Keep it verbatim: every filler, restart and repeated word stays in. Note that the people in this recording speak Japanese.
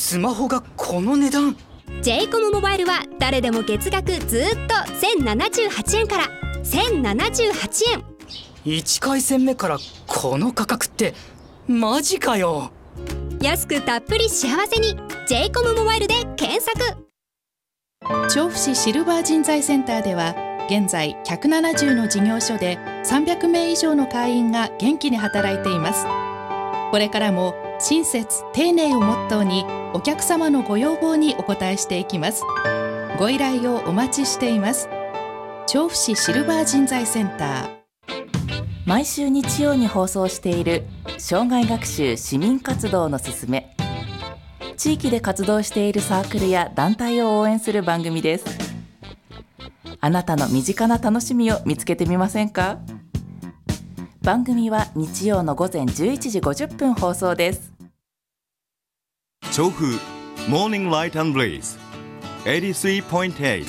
スマホがこの値段。 ジェイコム モバイルは誰でも月額ずっとせんななじゅうはちえんからせんななじゅうはちえん。 いち回線目からこの価格ってマジかよ。 安くたっぷり幸せに ジェイコム モバイルで検索。 調布市シルバー人材センターでは現在ひゃくななじゅうの事業所でさんびゃくめい以上の会員が元気に働いています。これからも親切丁寧をモットーにお客様のご要望にお応えしていきます。ご依頼をお待ちしています。調布市シルバー人材センター。 毎週日曜に放送している生涯学習市民活動のすすめ。地域で活動しているサークルや団体を応援する番組です。あなたの身近な楽しみを見つけてみませんか？番組は日曜の午前じゅういちじごじゅっぷん放送です。 調布モーニングライト&ブレイズ はちじゅうさんてんはち